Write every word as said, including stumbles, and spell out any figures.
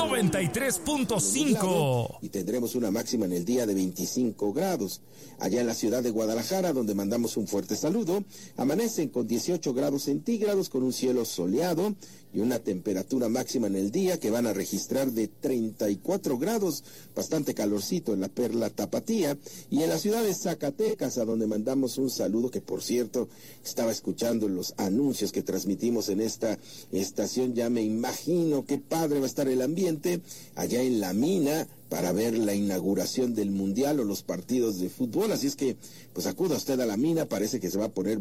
noventa y tres punto cinco. Y tendremos una máxima en el día de veinticinco grados. Allá en la ciudad de Guadalajara, donde mandamos un fuerte saludo, amanecen con dieciocho grados centígrados, con un cielo soleado y una temperatura máxima en el día que van a registrar de treinta y cuatro grados, bastante calorcito en la Perla Tapatía. Y en la ciudad de Zacatecas, a donde mandamos un saludo, que por cierto, estaba escuchando los anuncios que transmitimos en esta estación, ya me imagino qué padre va a estar el ambiente allá en La Mina para ver la inauguración del Mundial o los partidos de fútbol. Así es que, pues acuda usted a La Mina, parece que se va a poner